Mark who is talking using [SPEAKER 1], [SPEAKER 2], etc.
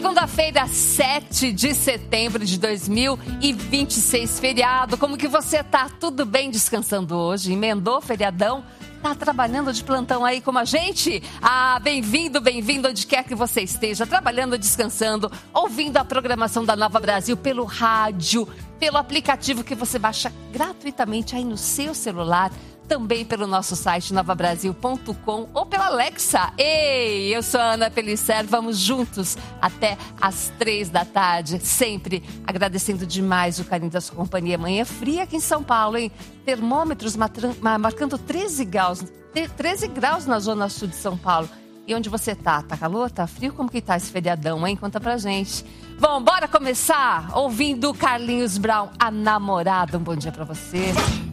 [SPEAKER 1] Segunda-feira, 7 de setembro de 2026, feriado. Como que você tá? Tudo bem descansando hoje? Emendou feriadão? Tá trabalhando de plantão aí como a gente? Bem-vindo, bem-vindo onde quer que você esteja, trabalhando, descansando, ouvindo a programação da Nova Brasil pelo rádio, pelo aplicativo que você baixa gratuitamente aí no seu celular, também pelo nosso site novabrasil.com ou pela Alexa. Ei, eu sou a Ana Pellicer, vamos juntos até às 3 da tarde, sempre agradecendo demais o carinho da sua companhia. Manhã fria aqui em São Paulo, hein? Termômetros marcando 13 graus na zona sul de São Paulo. E onde você tá? Tá calor? Tá frio? Como que tá esse feriadão, hein? Conta pra gente. Bom, bora começar ouvindo Carlinhos Brown, A Namorada. Um bom dia pra você.